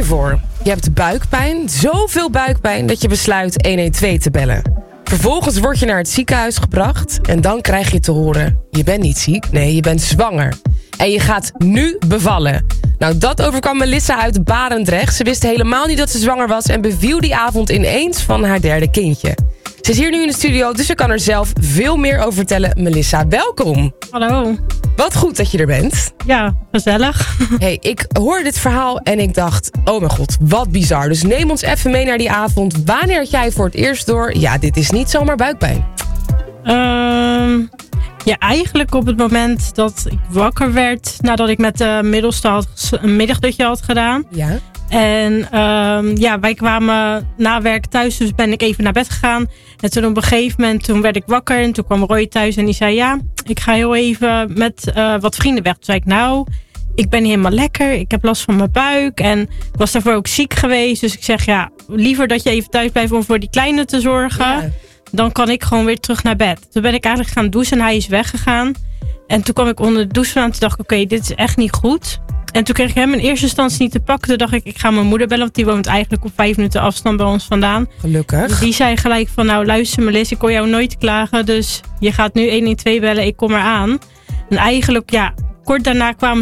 voor. Je hebt buikpijn, zoveel buikpijn dat je besluit 112 te bellen. Vervolgens word je naar het ziekenhuis gebracht en dan krijg je te horen: je bent niet ziek, nee, je bent zwanger. En je gaat nu bevallen. Nou, dat overkwam Melissa uit Barendrecht. Ze wist helemaal niet dat ze zwanger was en beviel die avond ineens van haar derde kindje. Ze is hier nu in de studio, dus ze kan er zelf veel meer over vertellen. Melissa, welkom. Hallo. Wat goed dat je er bent. Ja, gezellig. Hey, ik hoorde dit verhaal en ik dacht, oh mijn god, wat bizar. Dus neem ons even mee naar die avond. Wanneer had jij voor het eerst door, ja, dit is niet zomaar buikpijn? Ja, eigenlijk op het moment dat ik wakker werd, nadat ik met de middelste een middagdutje had gedaan. Ja. En wij kwamen na werk thuis, dus ben ik even naar bed gegaan. En toen op een gegeven moment werd ik wakker en toen kwam Roy thuis en die zei: ja, ik ga heel even met wat vrienden weg. Toen zei ik: nou, ik ben niet helemaal lekker, ik heb last van mijn buik en ik was daarvoor ook ziek geweest. Dus ik zeg: ja, liever dat je even thuis blijft om voor die kleine te zorgen. Ja. Dan kan ik gewoon weer terug naar bed. Toen ben ik eigenlijk gaan douchen en hij is weggegaan. En toen kwam ik onder de douche vandaan en toen dacht ik: oké, dit is echt niet goed. En toen kreeg ik hem in eerste instantie niet te pakken. Toen dacht ik ga mijn moeder bellen, want die woont eigenlijk op 5 minuten afstand bij ons vandaan. Gelukkig. Dus die zei gelijk van: nou, luister Melis, ik kon jou nooit klagen. Dus je gaat nu 112 bellen, ik kom eraan. En eigenlijk, ja, kort daarna kwam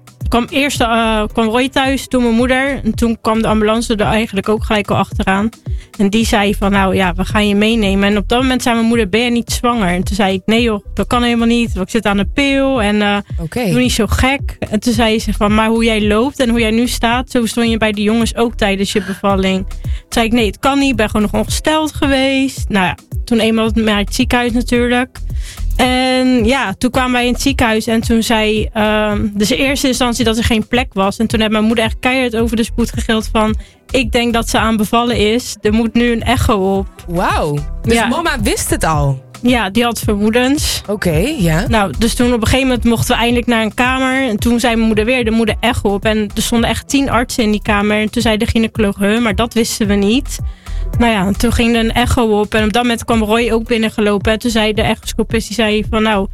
Roy thuis, toen mijn moeder. En toen kwam de ambulance er eigenlijk ook gelijk al achteraan. En die zei van: nou ja, we gaan je meenemen. En op dat moment zei mijn moeder: ben je niet zwanger? En toen zei ik: nee joh, dat kan helemaal niet. Want ik zit aan de pil en doe niet zo gek. En toen zei ze van: maar hoe jij loopt en hoe jij nu staat, zo stond je bij de jongens ook tijdens je bevalling. Toen zei ik: nee, het kan niet. Ik ben gewoon nog ongesteld geweest. Nou ja, toen eenmaal naar het ziekenhuis natuurlijk. En ja, toen kwamen wij in het ziekenhuis en toen zei dus in eerste instantie dat er geen plek was. En toen heeft mijn moeder echt keihard over de spoed gegild van: ik denk dat ze aan bevallen is. Er moet nu een echo op. Wauw. Dus ja. Mama wist het al? Ja, die had vermoedens. Oké, ja. Nou, dus toen op een gegeven moment mochten we eindelijk naar een kamer. En toen zei mijn moeder weer: er moet een echo op. En er stonden echt 10 artsen in die kamer. En toen zei de gynaecoloog: maar dat wisten we niet. Nou ja, toen ging er een echo op. En op dat moment kwam Roy ook binnengelopen. En toen zei de echoscopist, die zei van: nou,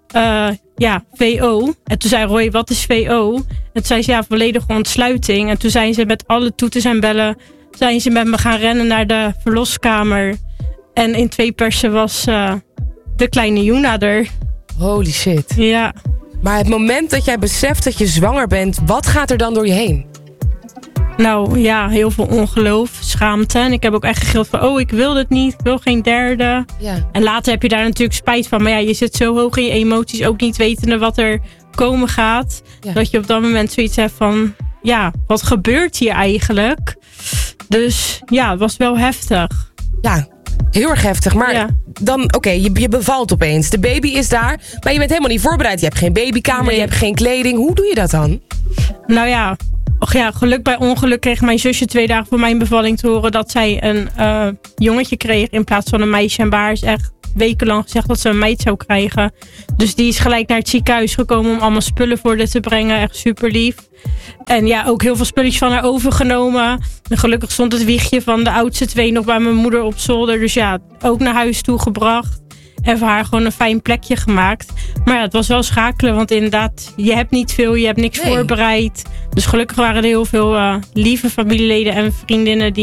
VO. En toen zei Roy: wat is VO? En toen zei ze: ja, volledige ontsluiting. En toen zijn ze met alle toeters en bellen, zijn ze met me gaan rennen naar de verloskamer. En in 2 persen was de kleine Juna er. Holy shit. Ja. Maar het moment dat jij beseft dat je zwanger bent, wat gaat er dan door je heen? Nou ja, heel veel ongeloof, schaamte. En ik heb ook echt gegild van: oh, ik wil dit niet, ik wil geen derde. Ja. En later heb je daar natuurlijk spijt van. Maar ja, je zit zo hoog in je emoties, ook niet wetende wat er komen gaat. Ja. Dat je op dat moment zoiets hebt van: ja, wat gebeurt hier eigenlijk? Dus ja, het was wel heftig. Ja, heel erg heftig. Maar dan, oké, je bevalt opeens. De baby is daar, maar je bent helemaal niet voorbereid. Je hebt geen babykamer, Je hebt geen kleding. Hoe doe je dat dan? Nou ja, geluk bij ongeluk kreeg mijn zusje 2 dagen voor mijn bevalling te horen dat zij een jongetje kreeg in plaats van een meisje. En bij haar is echt wekenlang gezegd dat ze een meid zou krijgen. Dus die is gelijk naar het ziekenhuis gekomen om allemaal spullen voor haar te brengen. Echt super lief. En ja, ook heel veel spulletjes van haar overgenomen. En gelukkig stond het wiegje van de oudste 2 nog bij mijn moeder op zolder. Dus ja, ook naar huis toe gebracht. En voor haar gewoon een fijn plekje gemaakt. Maar ja, het was wel schakelen. Want inderdaad, je hebt niet veel. Je hebt niks voorbereid. Dus gelukkig waren er heel veel lieve familieleden en vriendinnen die